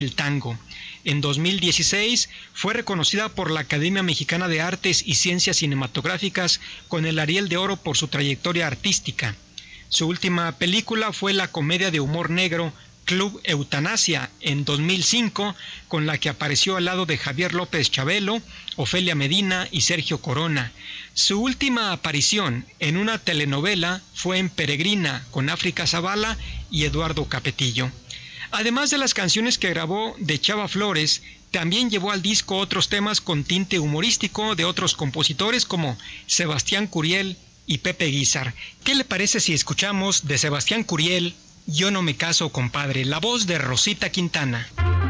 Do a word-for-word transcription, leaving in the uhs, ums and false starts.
el tango. En dos mil dieciséis fue reconocida por la Academia Mexicana de Artes y Ciencias Cinematográficas con el Ariel de Oro por su trayectoria artística. Su última película fue la comedia de humor negro Club Eutanasia en dos mil cinco, con la que apareció al lado de Javier López Chabelo, Ofelia Medina y Sergio Corona. Su última aparición en una telenovela fue en Peregrina con África Zavala y Eduardo Capetillo. Además de las canciones que grabó de Chava Flores, también llevó al disco otros temas con tinte humorístico de otros compositores como Sebastián Curiel y Pepe Guizar. ¿Qué le parece si escuchamos de Sebastián Curiel, Yo no me caso, compadre? La voz de Rosita Quintana.